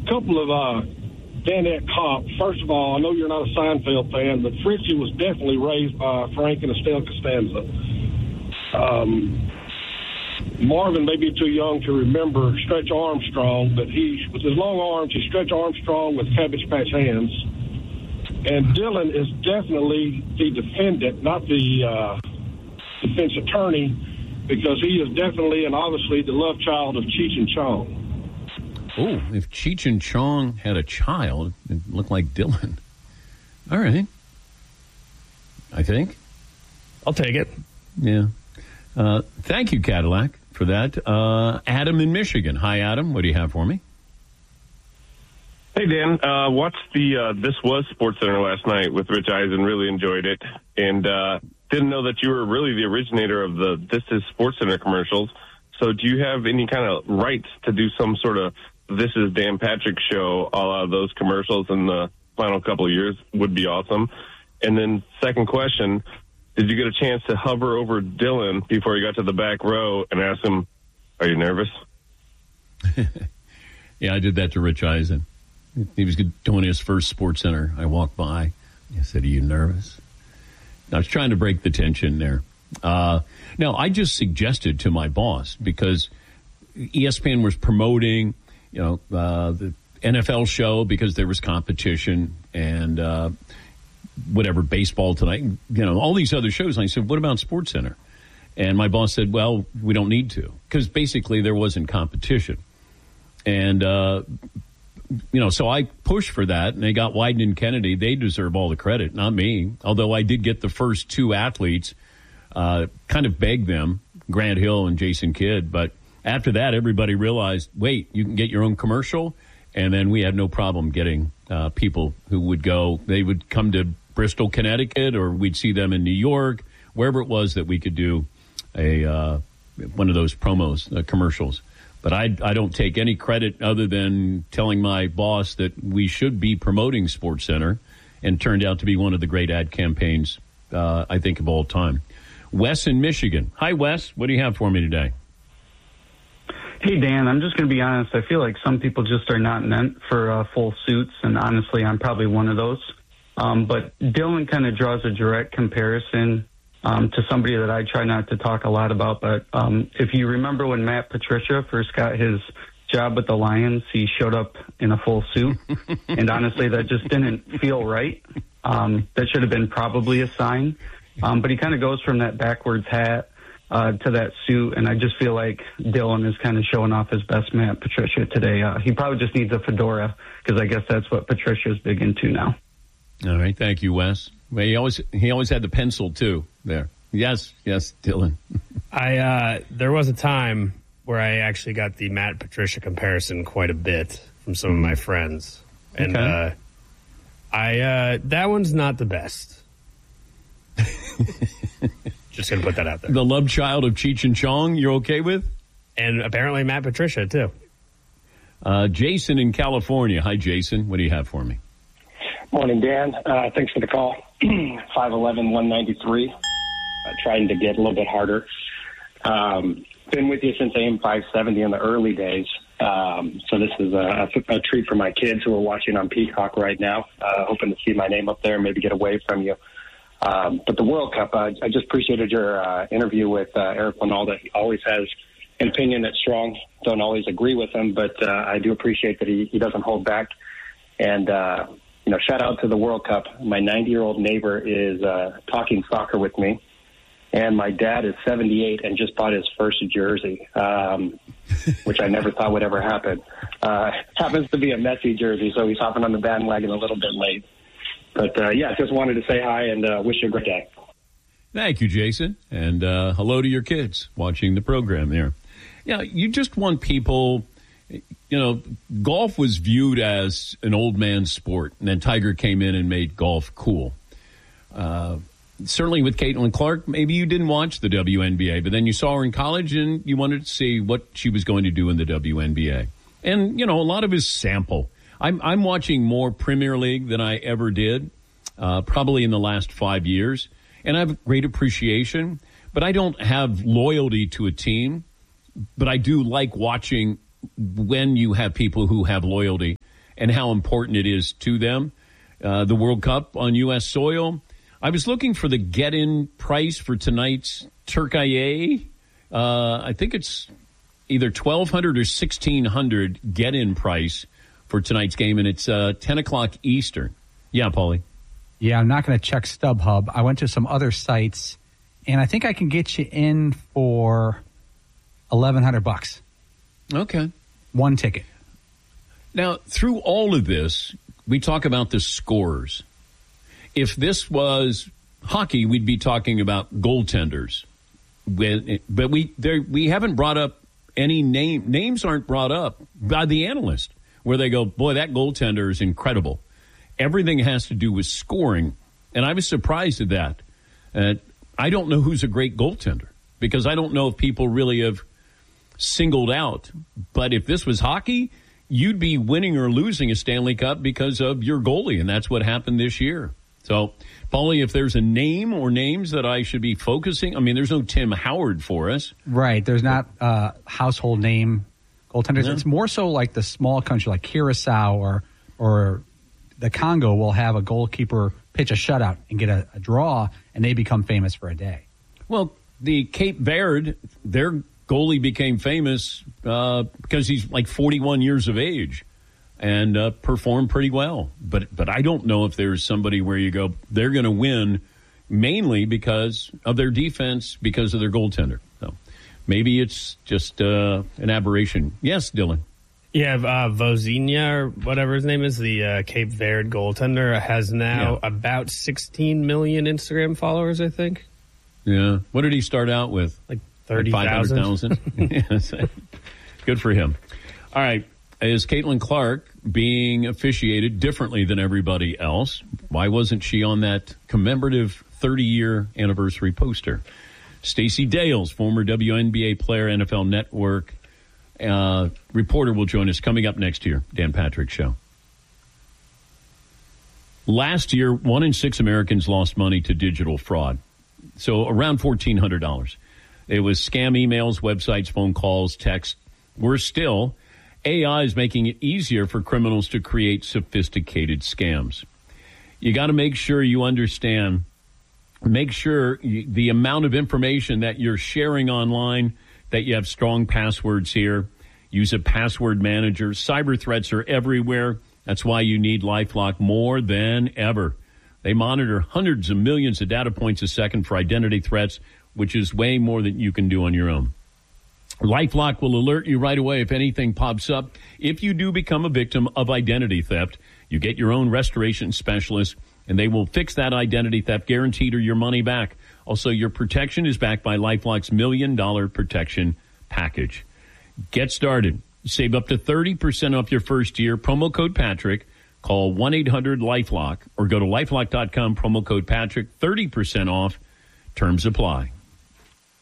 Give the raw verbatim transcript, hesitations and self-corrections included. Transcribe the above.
couple of uh, Danette Kopp. First of all, I know you're not a Seinfeld fan, but Fritzy was definitely raised by Frank and Estelle Costanza. Um, Marvin may be too young to remember Stretch Armstrong, but he, with his long arms, he Stretch Armstrong with Cabbage Patch hands. And Dylan is definitely the defendant, not the uh, defense attorney, because he is definitely and obviously the love child of Cheech and Chong. Oh, if Cheech and Chong had a child, it looked like Dylan. All right. I think. I'll take it. Yeah. Uh, thank you, Cadillac, for that. Uh, Adam in Michigan. Hi, Adam. What do you have for me? Hey, Dan. Uh, watched the uh, This Was SportsCenter last night with Rich Eisen. Really enjoyed it. And uh, didn't know that you were really the originator of the This Is SportsCenter commercials. So do you have any kind of rights to do some sort of This Is Dan Patrick show, a la those commercials in the final couple of years? Would be awesome. And then second question, did you get a chance to hover over Dylan before he got to the back row and ask him, are you nervous? Yeah, I did that to Rich Eisen. He was doing his first SportsCenter. I walked by. I said, are you nervous? I was trying to break the tension there. Uh, no, I just suggested to my boss, because E S P N was promoting, you know, uh, the N F L show because there was competition and uh, whatever, baseball tonight, you know, all these other shows. And I said, what about SportsCenter? And my boss said, well, we don't need to, because basically there wasn't competition. And, uh, you know, so I pushed for that, and they got Wyden and Kennedy. They deserve all the credit, not me. Although I did get the first two athletes, uh, kind of begged them, Grant Hill and Jason Kidd. But after that, everybody realized, wait, you can get your own commercial. And then we had no problem getting uh, people who would go. They would come to Bristol, Connecticut, or we'd see them in New York, wherever it was that we could do a uh, one of those promos, uh, commercials. But I, I don't take any credit other than telling my boss that we should be promoting SportsCenter, and turned out to be one of the great ad campaigns, uh, I think, of all time. Wes in Michigan. Hi, Wes. What do you have for me today? Hey, Dan, I'm just going to be honest. I feel like some people just are not meant for uh, full suits, and honestly, I'm probably one of those. Um, but Dylan kind of draws a direct comparison Um, to somebody that I try not to talk a lot about. But um, if you remember when Matt Patricia first got his job with the Lions, he showed up in a full suit. And honestly, that just didn't feel right. Um, that should have been probably a sign. Um, but he kind of goes from that backwards hat uh, to that suit. And I just feel like Dylan is kind of showing off his best Matt Patricia today. Uh, he probably just needs a fedora, because I guess that's what Patricia's big into now. All right. Thank you, Wes. Well, he always he always had the pencil too there. Yes, yes, Dylan. I uh, there was a time where I actually got the Matt Patricia comparison quite a bit from some of my friends, and okay. uh, I uh, that one's not the best. Just gonna put that out there. The love child of Cheech and Chong, you're okay with? And apparently Matt Patricia too. Uh, Jason in California. Hi, Jason. What do you have for me? Morning, Dan. Uh, thanks for the call. five eleven, one ninety-three. Uh, trying to get a little bit harder. Um, been with you since A M five seventy in the early days. Um, so this is a, a treat for my kids who are watching on Peacock right now. Uh, hoping to see my name up there, maybe get away from you. Um, but the World Cup, uh, I just appreciated your uh, interview with uh, Eric Winalda. He always has an opinion that's strong. Don't always agree with him, but uh, I do appreciate that he, he doesn't hold back. And, uh, you know, shout out to the World Cup. My ninety-year-old neighbor is uh, talking soccer with me, and my dad is seventy-eight and just bought his first jersey, um, which I never thought would ever happen. Uh, happens to be a Messi jersey, so he's hopping on the bandwagon a little bit late. But, uh, yeah, just wanted to say hi and uh, wish you a great day. Thank you, Jason, and uh, hello to your kids watching the program there. Yeah, you just want people... You know, golf was viewed as an old man's sport, and then Tiger came in and made golf cool. Uh, certainly with Caitlin Clark, maybe you didn't watch the W N B A, but then you saw her in college and you wanted to see what she was going to do in the W N B A. And, you know, a lot of his sample. I'm, I'm watching more Premier League than I ever did, uh, probably in the last five years. And I have great appreciation, but I don't have loyalty to a team. But I do like watching when you have people who have loyalty. and how important it is to them. Uh, the World Cup on U S soil. I was looking for the get-in price for tonight's Turkey. Uh, I think it's either twelve hundred dollars or sixteen hundred dollars get-in price for tonight's game, and it's uh, ten o'clock Eastern. Yeah, Paulie? Yeah, I'm not going to check StubHub. I went to some other sites, and I think I can get you in for eleven hundred bucks. Okay. One ticket. Now, through all of this, we talk about the scores. If this was hockey, we'd be talking about goaltenders. But we there, we haven't brought up any name. Names aren't brought up by the analyst where they go, boy, that goaltender is incredible. Everything has to do with scoring. And I was surprised at that. Uh, I don't know who's a great goaltender because I don't know if people really have singled out. But if this was hockey, you'd be winning or losing a Stanley Cup because of your goalie, and that's what happened this year. So, Paulie, if there's a name or names that I should be focusing, I mean, there's no Tim Howard for us. Right. There's not a household name goaltenders. No. It's more so like the small country like Curacao or or the Congo will have a goalkeeper pitch a shutout and get a, a draw, and they become famous for a day. Well, the Cape Verde, their goalie became famous uh, because he's like forty-one years of age and uh, performed pretty well. But but I don't know if there's somebody where you go, they're going to win mainly because of their defense, because of their goaltender. So maybe it's just uh, an aberration. Yes, Dylan. Yeah, uh, Vozinha, or whatever his name is, the uh, Cape Verde goaltender, has now yeah. about sixteen million Instagram followers, I think. Yeah. What did he start out with? Like thirty thousand. Yes. Good for him. All right. Is Caitlin Clark being officiated differently than everybody else? Why wasn't she on that commemorative thirty-year anniversary poster? Stacey Dales, former W N B A player, N F L Network uh, reporter, will join us coming up next year. Dan Patrick Show. Last year, one in six Americans lost money to digital fraud. So around fourteen hundred dollars. It was scam emails, websites, phone calls, text. Worse still, A I is making it easier for criminals to create sophisticated scams. You got to make sure you understand, make sure you, the amount of information that you're sharing online, that you have strong passwords here. Use a password manager. Cyber threats are everywhere. That's why you need LifeLock more than ever. They monitor hundreds of millions of data points a second for identity threats, which is way more than you can do on your own. LifeLock will alert you right away if anything pops up. If you do become a victim of identity theft, you get your own restoration specialist, and they will fix that identity theft guaranteed or your money back. Also, your protection is backed by LifeLock's million dollar protection package. Get started. Save up to thirty percent off your first year. Promo code Patrick. Call one eight hundred LifeLock or go to LifeLock dot com, promo code Patrick, thirty percent off. Terms apply.